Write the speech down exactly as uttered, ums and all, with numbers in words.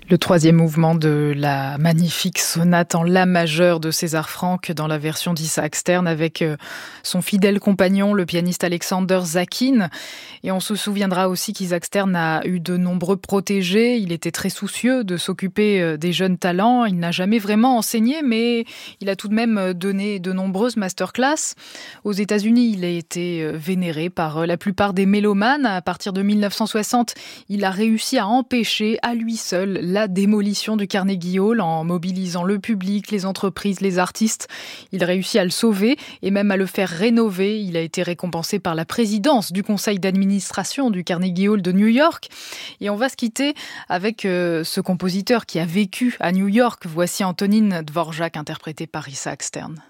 Le troisième mouvement de la magnifique sonate en la majeur de César Franck dans la version d'Isaac Stern avec son fidèle compagnon, le pianiste Alexander Zakin. Et on se souviendra aussi qu'Isaac Stern a eu de nombreux protégés. Il était très soucieux de s'occuper des jeunes talents. Il n'a jamais vraiment enseigné, mais il a tout de même donné de nombreuses masterclass. Aux États-Unis, il a été vénéré par la plupart des mélomanes. À partir de mille neuf cent soixante, il a réussi à empêcher à lui seul la démolition du Carnegie Hall en mobilisant le public, les entreprises, les artistes. Il réussit à le sauver et même à le faire rénover. Il a été récompensé par la présidence du conseil d'administration du Carnegie Hall de New York. Et on va se quitter avec euh, ce compositeur qui a vécu à New York. Voici Antonin Dvorak interprété par Isaac Stern.